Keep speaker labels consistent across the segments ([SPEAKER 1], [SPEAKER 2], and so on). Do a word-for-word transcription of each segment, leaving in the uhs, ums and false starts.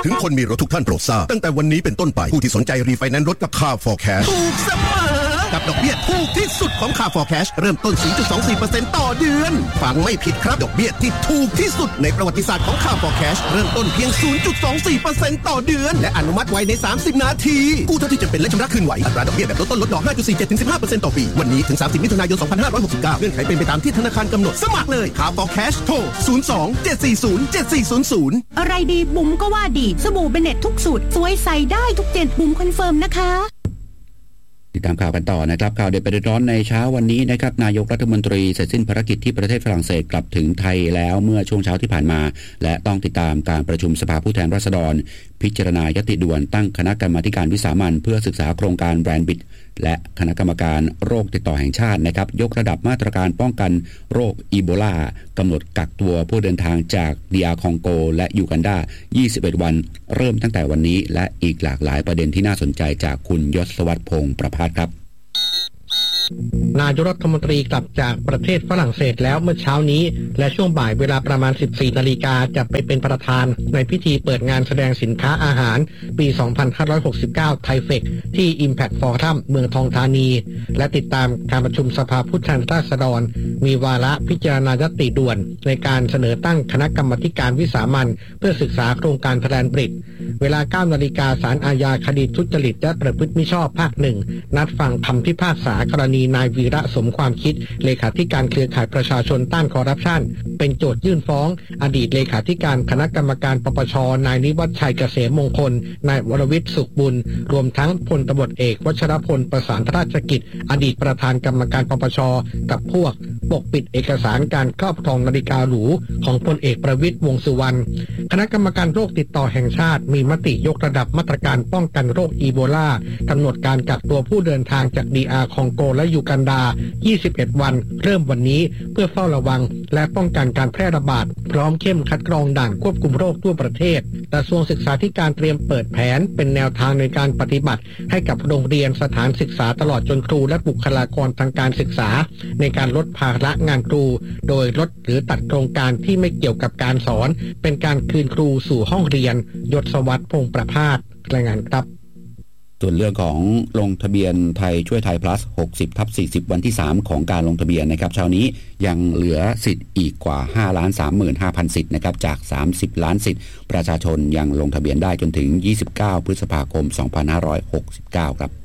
[SPEAKER 1] ถึงคนมีรถทุกท่านโปรดทราบตั้งแต่วันนี้เป็นต้นไปผู้ที่สนใจรีไฟแนนซ์รถกับ Car for Cash ถูกเสมอกับดอกเบี้ยถูกที่สุดของ Car for Cash เริ่มต้น ศูนย์จุดสองสี่เปอร์เซ็นต์ ต่อเดือนฟังไม่ผิดครับดอกเบี้ยที่ถูกที่สุดในประวัติศาสตร์ของ Car for Cash เริ่มต้นเพียง ศูนย์จุดสองสี่เปอร์เซ็นต์ ต่อเดือนและอนุมัติไว้ในสามสิบนาทีกู้เท่าที่จำเป็นและชำระคืนไหวอัตราดอกเบี้ยแบบลดต้นลดดอก ห้าจุดสี่เจ็ดถึงสิบห้าเปอร์เซ็นต์ ต่อปีวันนี้ถึงสามสิบมิถุนายนสองพันห้าร้อยหกสิบเก้าเงื่อนไขเป็นไปตามที่ธนาคารกำหนดสมัครเลย Car for Cash โทรศูนย์ สอง เจ็ด สี่ ศูนย์ เจ็ด สี่ ศูนย์ ศูนย์
[SPEAKER 2] อะไรดีบุ๋มก็ว่าดีสบู่เบเน็ตทุกสูตรสวยใส่ได้ทุกเจนบุ๋มคอนเฟิร์มนะคะ
[SPEAKER 3] ติดตามข่าวกันต่อนะครับข่าวเด็ดประเด็นร้อนในเช้าวันนี้นะครับนายกรัฐมนตรีเสร็จสิ้นภารกิจที่ประเทศฝรั่งเศสกลับถึงไทยแล้วเมื่อช่วงเช้าที่ผ่านมาและต้องติดตามการประชุมสภาผู้แทนราษฎรพิจารณายติด่วนตั้งคณะกรรมาการวิสามัญเพื่อศึกษาโครงการแบรนด์บิดและคณะกรรมการโรคติดต่อแห่งชาตินะครับยกระดับมาตรการป้องกันโรคอีโบลากำหนดกักตัวผู้เดินทางจากดีอาร์คองโกและยูกันดายี่สิบเอ็ดวันเริ่มตั้งแต่วันนี้และอีกหลากหลายประเด็นที่น่าสนใจจากคุณยศวัฒน์พงษ์ประภาสครับ
[SPEAKER 4] นายกรัฐมนตรีกลับจากประเทศฝรั่งเศสแล้วเมื่อเช้านี้และช่วงบ่ายเวลาประมาณ สิบสี่นาฬิกาจะไปเป็นประธานในพิธีเปิดงานแสดงสินค้าอาหารปี สองพันห้าร้อยหกสิบเก้า ไทเฟคที่ Impact Forum เมืองทองธานีและติดตามการประชุมสภาผู้แทนราษฎรมีวาระพิจารณายติด่วนในการเสนอตั้งคณะกรรมาการวิสามัญเพื่อศึกษาโครงการแบรนด์บิดเวลา เก้านาฬิกาศาลอาญาคดีทุจริตและประพฤติมิชอบภาคหนึ่งนัดฟังคำพิพากษากรณีนายวีระสมความคิดเลขาธิการเครือข่ายประชาชนต้านคอร์รัปชันเป็นโจทยื่นฟ้องอดีตเลขาธิการคณะกรรมการปปชนายนิวัฒน์ชัยเกษมมงคลนายวรวิทย์สุขบุญรวมทั้งพลตบเอกวชรพลประสานราชกิจอดีตประธานกรรมการปปชกับพวกปกปิดเอกสารการครอบครองนาฬิกาหรูของพลเอกประวิตรวงษ์สุวรรณคณะกรรมการโรคติดต่อแห่งชาติมีมติยกระดับมาตรการป้องกันโรคอีโบลากำหนดการกักตัวผู้เดินทางจากดีอาร์คองโกและยูกันดายี่สิบเอ็ดวันเริ่มวันนี้เพื่อเฝ้าระวังและป้องกันการแพร่ระบาดพร้อมเข้มคัดกรองด่านควบคุมโรคทั่วประเทศกระทรวงศึกษาธิการเตรียมเปิดแผนเป็นแนวทางในการปฏิบัติให้กับโรงเรียนสถานศึกษาตลอดจนครูและบุคลากรทางการศึกษาในการลดภาระงานครูโดยลดหรือตัดโครงการที่ไม่เกี่ยวกับการสอนเป็นการคืนครูสู่ห้องเรียนยศวัฒน์พงษ์ประภาสรายงานครับ
[SPEAKER 3] ส่วนเรื่องของลงทะเบียนไทยช่วยไทย plus หกสิบทับสี่สิบ วันที่สามของการลงทะเบียนนะครับเช้านี้ยังเหลือสิทธิ์อีกกว่า ห้าล้านสามหมื่นห้าพัน สิทธิ์นะครับจากสามสิบล้านสิทธิ์ประชาชนยังลงทะเบียนได้จนถึงยี่สิบเก้าพฤษภาคมสองพันห้าร้อยหกสิบเก้าครับ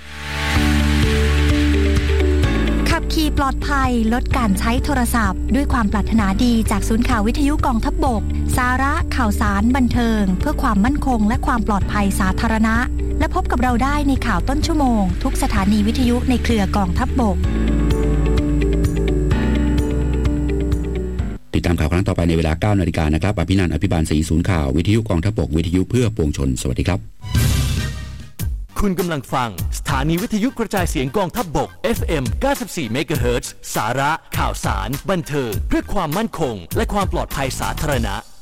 [SPEAKER 5] ขับขี่ปลอดภัยลดการใช้โทรศัพท์ด้วยความปรารถนาดีจากศูนย์ข่าววิทยุกองทัพบกสาระข่าวสารบันเทิงเพื่อความมั่นคงและความปลอดภัยสาธารณะและพบกับเราได้ในข่าวต้นชั่วโมงทุกสถานีวิทยุในเครือกองทัพบก
[SPEAKER 3] ติดตามข่าวครั้งต่อไปในเวลา เก้านาฬิกานะครับอภินันท์อภิบาลศรีศูนย์ข่าววิทยุกองทัพบกวิทยุเพื่อปวงชนสวัสดีครับ
[SPEAKER 6] คุณกำลังฟังสถานีวิทยุกระจายเสียงกองทัพบก เอฟ เอ็ม เก้าสิบสี่ เมกะเฮิรตซ์ สาระข่าวสารบันเทิงเพื่อความมั่นคงและความปลอดภัยสาธารณะ